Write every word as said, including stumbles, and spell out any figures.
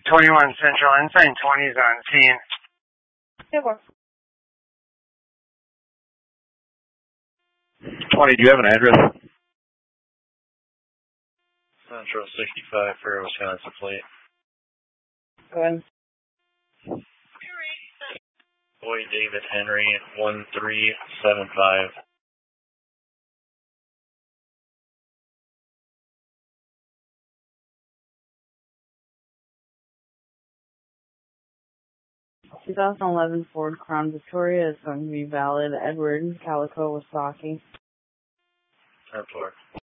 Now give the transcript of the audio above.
twenty-one Central, Ensign twenty is on scene. twenty, do you have an address? Central sixty-five for Wisconsin plate. Go ahead. Boy David Henry, one three seven five. twenty eleven Ford Crown Victoria is going to be valid. Edward, Calico, Wasaki. ten four.